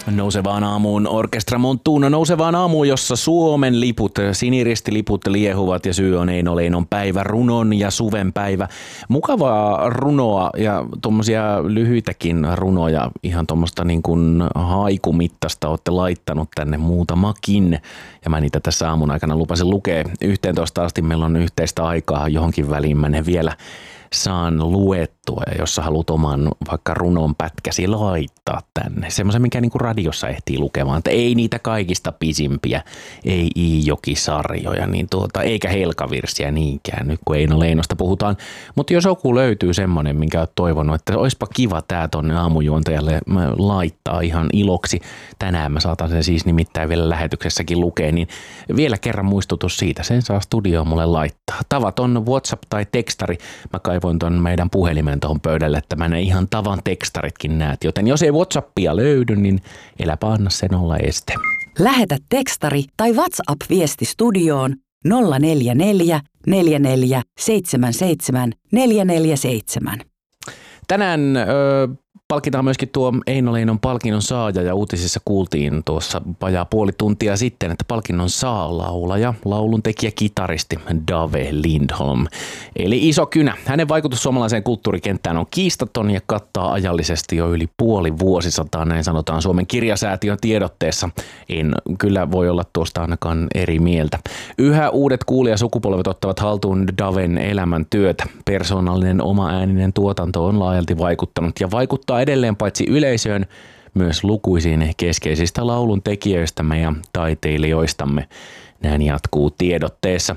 Nousevaan aamuun Orkestra Montuno, nousevaan aamuun, jossa Suomen liput, siniristiliput liehuvat ja syy on Eino Leinon päivä, runon ja suven päivä. Mukavaa runoa ja tuommoisia lyhyitäkin runoja, ihan tuommoista niin kuin haikumittasta olette laittanut tänne muutamakin. Ja mä niitä tässä aamun aikana lupasin lukea 11 asti, meillä on yhteistä aikaa johonkin väliin, mä ne vielä saan luettua, ja jos sä haluat oman vaikka runon pätkäsi laittaa tänne. Semmoisen, minkä niin kuin radiossa ehtii lukemaan, että ei niitä kaikista pisimpiä, ei I-jokisarjoja, niin eikä helkavirsiä niinkään, nyt kun Eino Leinosta puhutaan. Mutta jos joku löytyy semmoinen, minkä oot toivonut, että olisipa kiva tää tonne aamujuontajalle laittaa ihan iloksi. Tänään mä saatan sen siis nimittäin vielä lähetyksessäkin lukea, niin vielä kerran muistutus siitä, sen saa studioon mulle laittaa. Tavat on WhatsApp tai tekstari, mä kaivoin ton meidän puhelimen tuohon pöydälle, että mä ne ihan tavan tekstaritkin näet, joten jos ei WhatsAppia löydy, niin eläpä anna sen olla este. Lähetä tekstari tai WhatsApp-viesti studioon 044 44 77 447. Tänään palkitaan myöskin tuo Eino Leinon palkinnon saaja, ja uutisissa kuultiin tuossa vajaa puoli tuntia sitten, että palkinnon saa laulaja, laulun tekijä, kitaristi Dave Lindholm. Eli iso kynä. Hänen vaikutus suomalaiseen kulttuurikenttään on kiistaton ja kattaa ajallisesti jo yli puoli vuosisataa, näin sanotaan Suomen kirjasäätiön tiedotteessa. En kyllä voi olla tuosta ainakaan eri mieltä. Yhä uudet kuulijasukupolvet ottavat haltuun Daven elämäntyötä. Persoonallinen oma-ääninen tuotanto on laajalti vaikuttanut ja vaikuttaa edelleen paitsi yleisöön, myös lukuisiin keskeisistä laulun tekijöistämme ja taiteilijoistamme. Näin jatkuu tiedotteessa.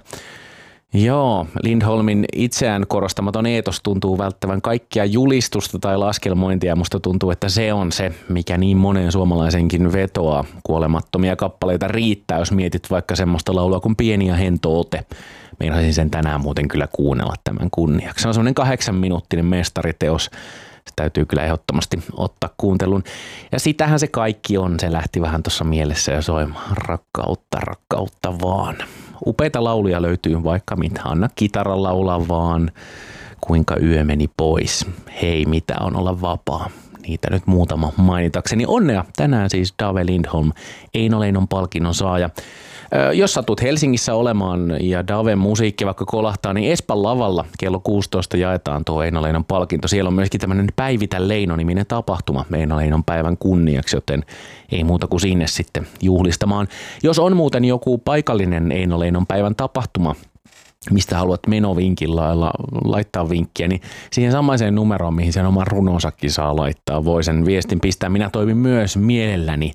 Joo, Lindholmin itseään korostamaton eetos tuntuu välttävän kaikkia julistusta tai laskelmointia. Musta tuntuu, että se on se, mikä niin monen suomalaisenkin vetoaa. Kuolemattomia kappaleita riittää, jos mietit vaikka semmoista laulua kuin Pieni ja hento ote. Meinasin sen tänään muuten kyllä kuunnella tämän kunniaksi. Se on semmoinen 8-minuuttinen mestariteos. Se täytyy kyllä ehdottomasti ottaa kuuntelun. Ja sitähän se kaikki on. Se lähti vähän tuossa mielessä ja soimaan. Rakkautta vaan. Upeita lauluja löytyy vaikka mitä. Anna kitaran laulaa vaan. Kuinka yö meni pois. Hei, mitä on olla vapaa. Niitä nyt muutama mainitakseni. Onnea tänään siis Dave Lindholm, Eino Leinon palkinnon saaja. Jos satut Helsingissä olemaan ja Daven musiikki vaikka kolahtaa, niin Espan lavalla kello 16 jaetaan tuo Eino Leinon palkinto. Siellä on myöskin tämmöinen Päivitä Leino-niminen tapahtuma Eino Leinon päivän kunniaksi, joten ei muuta kuin sinne sitten juhlistamaan. Jos on muuten joku paikallinen Eino Leinon päivän tapahtuma, mistä haluat menovinkin laittaa vinkkiä, niin siihen samaiseen numeroon, mihin sen oman runonsakin saa laittaa, voi sen viestin pistää. Minä toimin myös mielelläni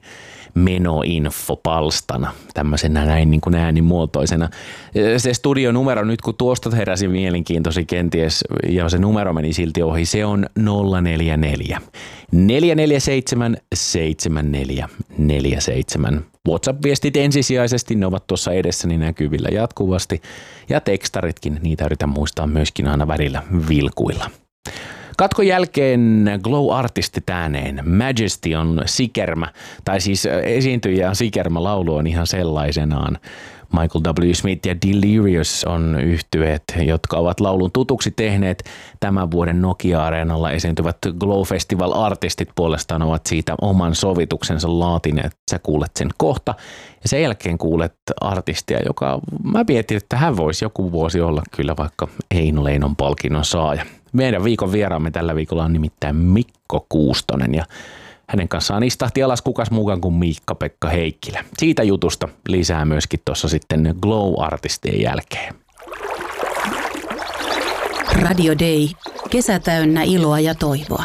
menoinfopalstana, tämmöisenä näin niin kuin äänimuotoisena. Se studionumero nyt, kun tuosta heräsi mielenkiintoisi kenties, ja se numero meni silti ohi, se on 044 447 7447. WhatsApp-viestit ensisijaisesti, ne ovat tuossa edessäni näkyvillä jatkuvasti, ja tekstaritkin, niitä yritän muistaa myöskin aina välillä vilkuilla. Katkon jälkeen Glow-artistit ääneen. Majesty on sikermä, tai siis esiintyjä sikermä, laulu on ihan sellaisenaan. Michael W. Smith ja Delirious on yhtyeet, jotka ovat laulun tutuksi tehneet. Tämän vuoden Nokia-areenalla esiintyvät Glow-festival-artistit puolestaan ovat siitä oman sovituksensa laatineet. Sä kuulet sen kohta ja sen jälkeen kuulet artistia, joka mä mietin, että hän voisi joku vuosi olla kyllä vaikka Eino Leinon palkinnon saaja. Meidän viikon vieraamme tällä viikolla on nimittäin Mikko Kuustonen ja hänen kanssaan istahti alas kukas muukaan kuin Miikka-Pekka Heikkilä. Siitä jutusta lisää myöskin tuossa sitten Glow-artistien jälkeen. Radio Day. Kesä täynnä iloa ja toivoa.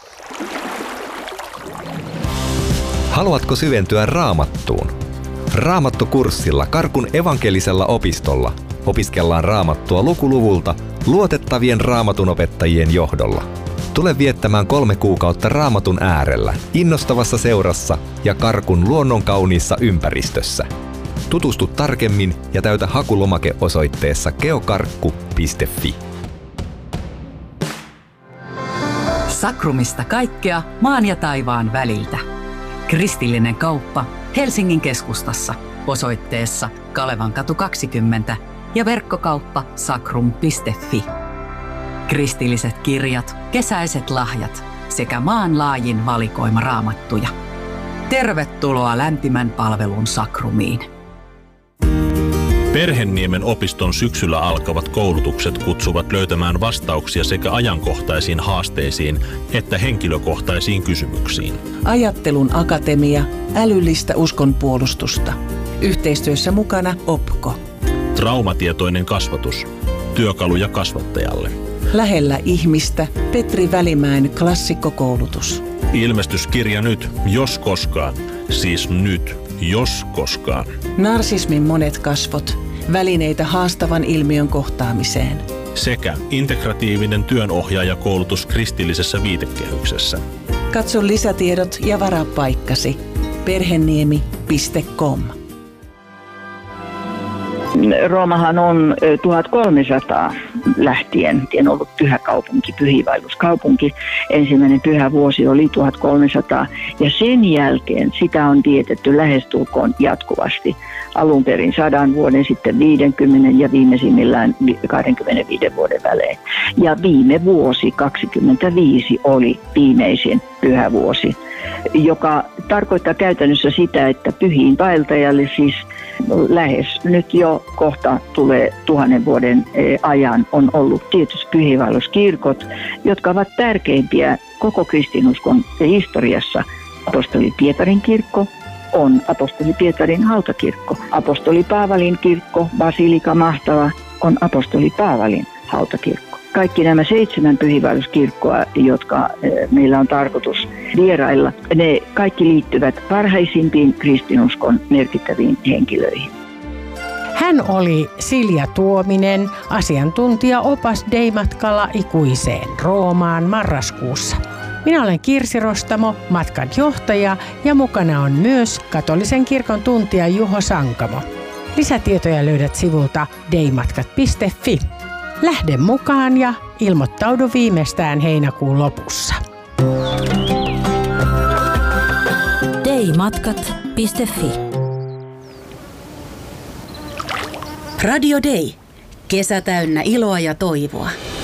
Haluatko syventyä Raamattuun? Raamattukurssilla Karkun evankelisella opistolla opiskellaan Raamattua lukuluvulta luotettavien raamatunopettajien johdolla. Tule viettämään 3 kuukautta Raamatun äärellä, innostavassa seurassa ja Karkun luonnonkauniissa ympäristössä. Tutustu tarkemmin ja täytä hakulomake osoitteessa geokarkku.fi. Sakrumista kaikkea maan ja taivaan väliltä. Kristillinen kauppa Helsingin keskustassa osoitteessa Kalevankatu 20 ja verkkokauppa sakrum.fi. Kristilliset kirjat, kesäiset lahjat sekä maanlaajin valikoima raamattuja. Tervetuloa lämpimän palvelun Sakrumiin. Perhenniemen opiston syksyllä alkavat koulutukset kutsuvat löytämään vastauksia sekä ajankohtaisiin haasteisiin että henkilökohtaisiin kysymyksiin. Ajattelun akatemia, älyllistä uskonpuolustusta. Yhteistyössä mukana OPKO. Traumatietoinen kasvatus. Työkaluja kasvattajalle. Lähellä ihmistä Petri Välimäen klassikkokoulutus. Ilmestyskirja nyt, jos koskaan. Siis nyt, jos koskaan. Narsismin monet kasvot. Välineitä haastavan ilmiön kohtaamiseen. Sekä integratiivinen työnohjaajakoulutus kristillisessä viitekehyksessä. Katso lisätiedot ja varaa paikkasi. perheniemi.com. Roomahan on 1300 lähtien ollut pyhä kaupunki, pyhiinvaelluskaupunki. Ensimmäinen pyhä vuosi oli 1300 ja sen jälkeen sitä on vietetty lähestulkoon jatkuvasti. Alun perin 100 vuoden, sitten 50 ja viimeisimmillään 25 vuoden välein. Ja viime vuosi 25 oli viimeisin pyhä vuosi, joka tarkoittaa käytännössä sitä, että pyhiinvaeltajalle siis lähes nyt jo kohta tulee 1000 vuoden ajan on ollut tietysti pyhiinvaelluskirkot, jotka ovat tärkeimpiä koko kristinuskon historiassa. Apostoli Pietarin kirkko on apostoli Pietarin hautakirkko. Apostoli Paavalin kirkko, Basilika Mahtava, on apostoli Paavalin hautakirkko. Kaikki nämä 7 pyhiinvaelluskirkkoa, jotka meillä on tarkoitus vierailla, ne kaikki liittyvät parhaisimpiin kristinuskon merkittäviin henkilöihin. Hän oli Silja Tuominen, asiantuntija-opas Dei-matkalla ikuiseen Roomaan marraskuussa. Minä olen Kirsi Rostamo, matkan johtaja, ja mukana on myös katolisen kirkon tuntija Juho Sankamo. Lisätietoja löydät sivulta deimatkat.fi. Lähde mukaan ja ilmoittaudu viimeistään heinäkuun lopussa. deimatkat.fi. Radio Day. Kesä täynnä iloa ja toivoa.